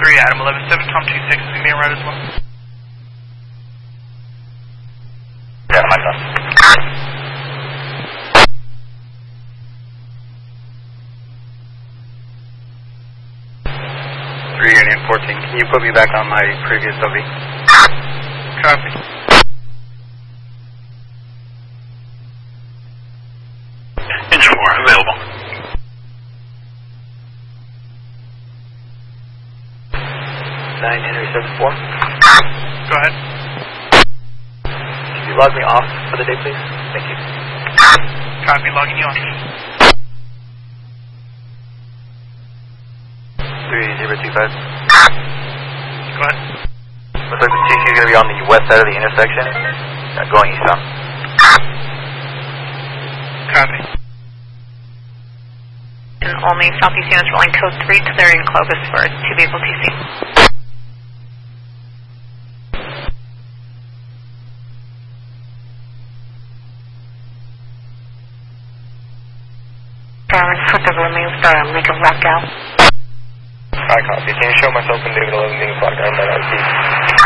3, Adam 11-7, Tom 26 is going to be en route as well. Yeah, my son. 3 Union 14, can you put me back on my previous OV? Copy. Engine 4, available. 9 Henry 74. Go ahead. Can you log me off for the day, please? Thank you. Copy, logging you on. 3025. Go ahead. Looks like the TC is going to be on the west side of the intersection, going eastbound. Copy. And only Southeast units rolling code 3, clearing Clovis for 2 vehicle TC. For the remains, we can wrap out. Hi, copy. Can you show myself in David 11 being blocked down by that